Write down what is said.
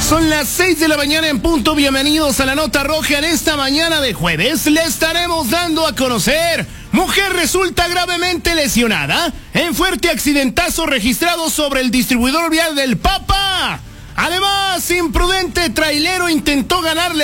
Son las 6 de la mañana en punto. Bienvenidos a la Nota Roja. En esta mañana de jueves le estaremos dando a conocer: mujer resulta gravemente lesionada en fuerte accidentazo registrado sobre el distribuidor vial del Papa. Además, imprudente trailero intentó ganarle